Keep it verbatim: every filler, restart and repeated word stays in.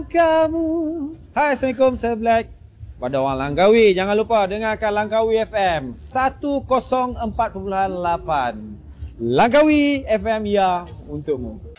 Kamu. Hai, Assalamualaikum, saya Black. Pada orang Langkawi, jangan lupa dengarkan Langkawi F M seratus empat puluh lapan. Langkawi F M, ya, untukmu.